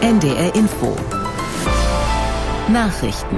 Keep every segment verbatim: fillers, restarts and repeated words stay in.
N D R Info Nachrichten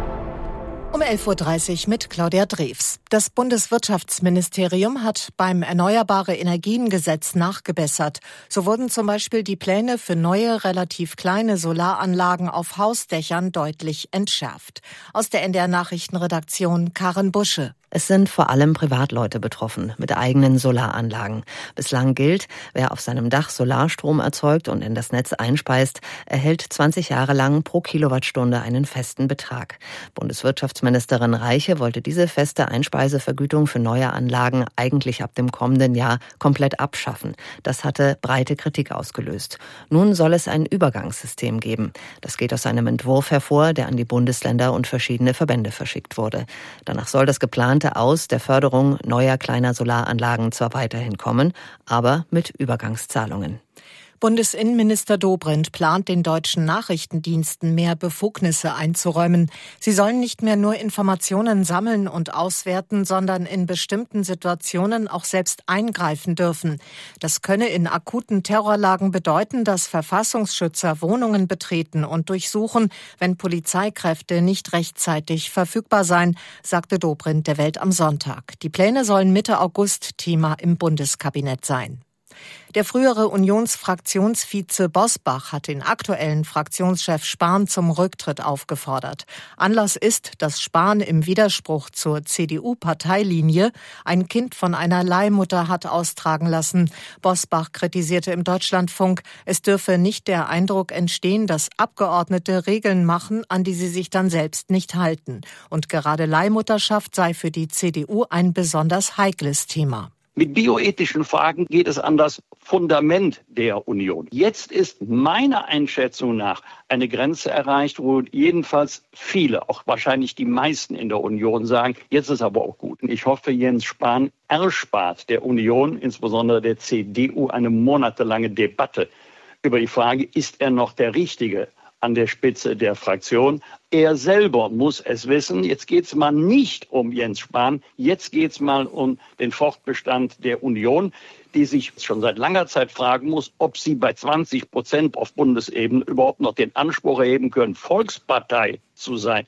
um elf Uhr dreißig mit Claudia Drews. Das Bundeswirtschaftsministerium hat beim Erneuerbare-Energien-Gesetz nachgebessert. So wurden zum Beispiel die Pläne für neue, relativ kleine Solaranlagen auf Hausdächern deutlich entschärft. Aus der N D R-Nachrichtenredaktion Karin Busche. Es sind vor allem Privatleute betroffen mit eigenen Solaranlagen. Bislang gilt, wer auf seinem Dach Solarstrom erzeugt und in das Netz einspeist, erhält zwanzig Jahre lang pro Kilowattstunde einen festen Betrag. Bundeswirtschaftsministerin Reiche wollte diese feste Einspeisevergütung für neue Anlagen eigentlich ab dem kommenden Jahr komplett abschaffen. Das hatte breite Kritik ausgelöst. Nun soll es ein Übergangssystem geben. Das geht aus einem Entwurf hervor, der an die Bundesländer und verschiedene Verbände verschickt wurde. Danach soll das geplante Aus der Förderung neuer kleiner Solaranlagen zwar weiterhin kommen, aber mit Übergangszahlungen. Bundesinnenminister Dobrindt plant, den deutschen Nachrichtendiensten mehr Befugnisse einzuräumen. Sie sollen nicht mehr nur Informationen sammeln und auswerten, sondern in bestimmten Situationen auch selbst eingreifen dürfen. Das könne in akuten Terrorlagen bedeuten, dass Verfassungsschützer Wohnungen betreten und durchsuchen, wenn Polizeikräfte nicht rechtzeitig verfügbar seien, sagte Dobrindt der Welt am Sonntag. Die Pläne sollen Mitte August Thema im Bundeskabinett sein. Der frühere Unionsfraktionsvize Bosbach hat den aktuellen Fraktionschef Spahn zum Rücktritt aufgefordert. Anlass ist, dass Spahn im Widerspruch zur C D U-Parteilinie ein Kind von einer Leihmutter hat austragen lassen. Bosbach kritisierte im Deutschlandfunk, es dürfe nicht der Eindruck entstehen, dass Abgeordnete Regeln machen, an die sie sich dann selbst nicht halten. Und gerade Leihmutterschaft sei für die C D U ein besonders heikles Thema. Mit bioethischen Fragen geht es an das Fundament der Union. Jetzt ist meiner Einschätzung nach eine Grenze erreicht, wo jedenfalls viele, auch wahrscheinlich die meisten in der Union sagen, jetzt ist aber auch gut. Ich hoffe, Jens Spahn erspart der Union, insbesondere der C D U, eine monatelange Debatte über die Frage, ist er noch der Richtige an der Spitze der Fraktion. Er selber muss es wissen. Jetzt geht es mal nicht um Jens Spahn, jetzt geht es mal um den Fortbestand der Union, die sich schon seit langer Zeit fragen muss, ob sie bei zwanzig Prozent auf Bundesebene überhaupt noch den Anspruch erheben können, Volkspartei zu sein.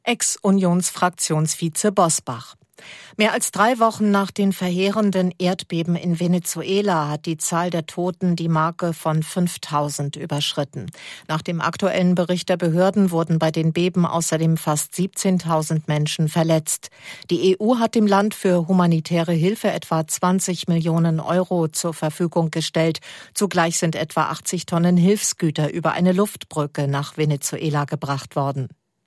Ex-Unionsfraktionsvize Bosbach. Mehr als drei Wochen nach den verheerenden Erdbeben in Venezuela hat die Zahl der Toten die Marke von fünftausend überschritten. Nach dem aktuellen Bericht der Behörden wurden bei den Beben außerdem fast siebzehntausend Menschen verletzt. Die E U hat dem Land für humanitäre Hilfe etwa zwanzig Millionen Euro zur Verfügung gestellt. Zugleich sind etwa achtzig Tonnen Hilfsgüter über eine Luftbrücke nach Venezuela gebracht worden.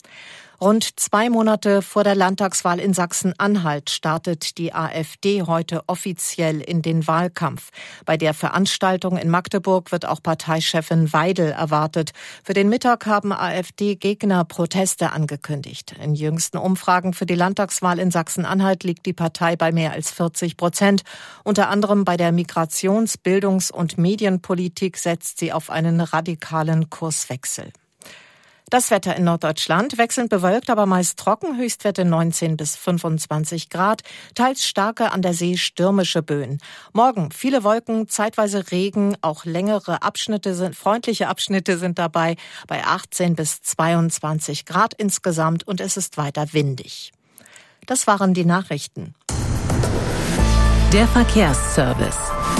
Rund zwei Monate vor der Landtagswahl in Sachsen-Anhalt startet die AfD heute offiziell in den Wahlkampf. Bei der Veranstaltung in Magdeburg wird auch Parteichefin Weidel erwartet. Für den Mittag haben AfD-Gegner Proteste angekündigt. In jüngsten Umfragen für die Landtagswahl in Sachsen-Anhalt liegt die Partei bei mehr als vierzig Prozent. Unter anderem bei der Migrations-, Bildungs- und Medienpolitik setzt sie auf einen radikalen Kurswechsel. Das Wetter in Norddeutschland wechselnd bewölkt, aber meist trocken, Höchstwerte neunzehn bis fünfundzwanzig Grad, teils starke, an der See stürmische Böen. Morgen viele Wolken, zeitweise Regen, auch längere Abschnitte sind, freundliche Abschnitte sind dabei, bei achtzehn bis zweiundzwanzig Grad insgesamt und es ist weiter windig. Das waren die Nachrichten. Der Verkehrsservice.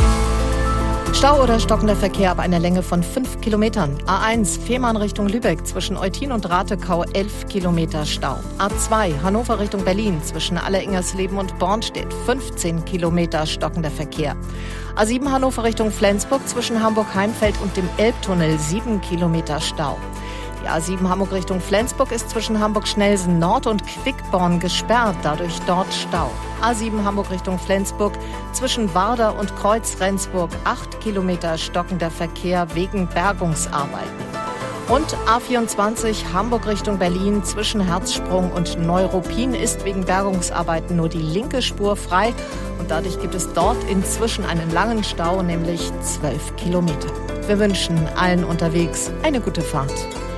Stau oder stockender Verkehr ab einer Länge von fünf Kilometern. A eins, Fehmarn Richtung Lübeck, zwischen Eutin und Ratekau elf Kilometer Stau. A zwei, Hannover Richtung Berlin, zwischen Alleringersleben und Bornstedt fünfzehn Kilometer stockender Verkehr. A sieben, Hannover Richtung Flensburg, zwischen Hamburg-Heimfeld und dem Elbtunnel sieben Kilometer Stau. Die A sieben Hamburg Richtung Flensburg ist zwischen Hamburg-Schnelsen Nord und Quickborn gesperrt, dadurch dort Stau. A sieben Hamburg Richtung Flensburg, zwischen Warder und Kreuz-Rendsburg acht Kilometer stockender Verkehr wegen Bergungsarbeiten. Und A vierundzwanzig Hamburg Richtung Berlin, zwischen Herzsprung und Neuruppin ist wegen Bergungsarbeiten nur die linke Spur frei und dadurch gibt es dort inzwischen einen langen Stau, nämlich zwölf Kilometer. Wir wünschen allen unterwegs eine gute Fahrt.